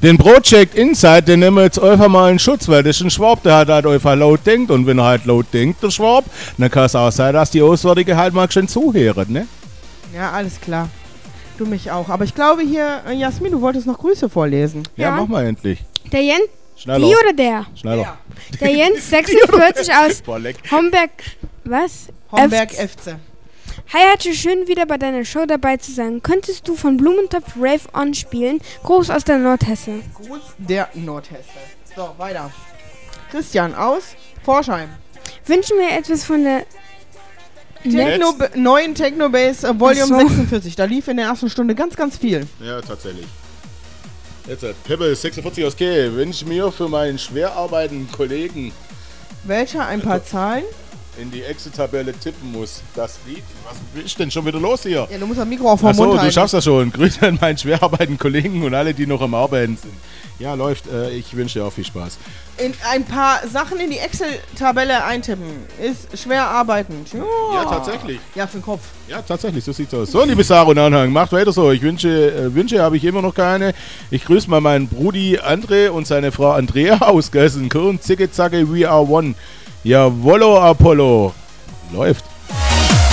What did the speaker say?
Den Project Insight, den nehmen wir jetzt einfach mal in Schutz, weil das ist ein Schwab, der hat halt einfach laut denkt. Und wenn er halt laut denkt, der Schwab, dann kann es auch sein, dass die Auswärtige halt mal schön zuhören, ne? Ja, alles klar. Du mich auch. Aber ich glaube hier, Jasmin, du wolltest noch Grüße vorlesen. Ja, mach mal endlich. Der Jens, Schneller. die oder der? Schneller. Der Jens, 46 aus Homberg, was? Homberg FC. Hi, hatte schön wieder bei deiner Show dabei zu sein. Könntest du von Blumentopf Rave On spielen? Gruß aus der Nordhesse. Gruß der Nordhesse. So, weiter. Christian aus Forchheim. Wünschen wir etwas von der Neuen Technobase Volume Ach so. 46. Da lief in der ersten Stunde ganz, ganz viel. Ja, tatsächlich. Jetzt, Pebble 46 aus K. Wünsche mir für meinen schwer arbeitenden Kollegen Welcher ein paar Zahlen? in die Excel-Tabelle tippen muss. Das Lied. Was ist denn schon wieder los hier? Ja, du musst das Mikro auch vom Achso, Mund du halten. schaffst das schon. Grüße an meinen schwer arbeitenden Kollegen und alle, die noch am Arbeiten sind. Ja, läuft. Ich wünsche dir auch viel Spaß. In ein paar Sachen in die Excel-Tabelle eintippen. Ist schwer arbeitend. Ja, tatsächlich. Ja, für den Kopf. Ja, tatsächlich, so sieht's aus. So, liebe Sarah und Anhang, macht weiter so. Ich Wünsche habe ich immer noch keine. Ich grüße mal meinen Brudi André und seine Frau Andrea aus Gelsenkirchen. Zicke, zacke, we are one. Jawollo, Apollo. Läuft.